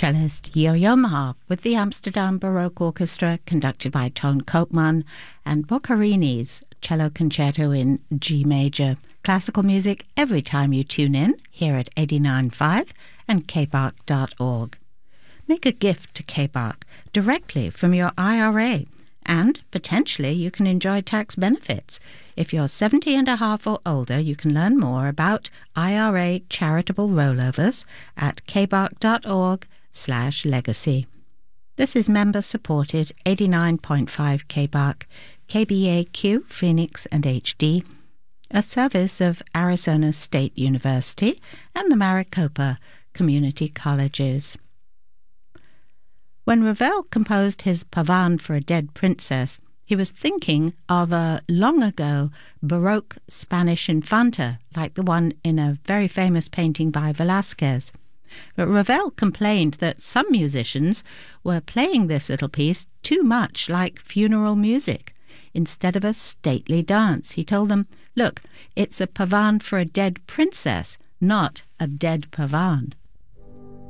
Cellist Yo-Yo Ma with the Amsterdam Baroque Orchestra conducted by Toon Koopman and Boccherini's Cello Concerto in G Major. Classical music every time you tune in here at 89.5 and kbark.org. Make a gift to KBark directly from your IRA, and potentially you can enjoy tax benefits. If you're 70 and a half or older, you can learn more about IRA charitable rollovers at kbark.org/legacy. This is member-supported 89.5 KBark, KBAQ, Phoenix and HD, a service of Arizona State University and the Maricopa Community Colleges. When Ravel composed his Pavane for a Dead Princess, he was thinking of a long-ago Baroque Spanish infanta, like the one in a very famous painting by Velázquez. But Ravel complained that some musicians were playing this little piece too much like funeral music. Instead of a stately dance, he told them, "Look, it's a pavane for a dead princess, not a dead pavane."